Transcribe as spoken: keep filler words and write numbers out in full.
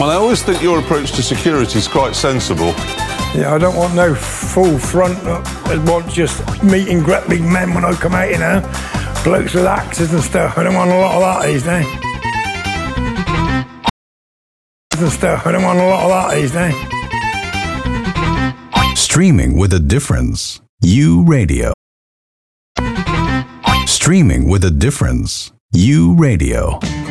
Well, I always think your approach to security is quite sensible. Yeah, I don't want no full front. I want just meeting great big men when I come out, you know. Blokes with axes and stuff. I don't want a lot of that these days. And stuff. I don't want a lot of that these days. Streaming with a difference. U Radio. Streaming with a difference. U Radio.